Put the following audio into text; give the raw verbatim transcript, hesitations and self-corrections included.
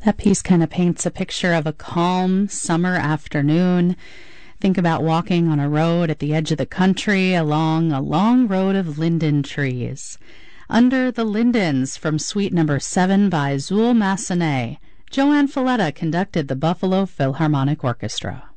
That piece kind of paints a picture of a calm summer afternoon. Think about walking on a road at the edge of the country along a long road of linden trees. Under the Lindens from Suite Number seven by Zuul Massenet. Joanne Falletta conducted the Buffalo Philharmonic Orchestra.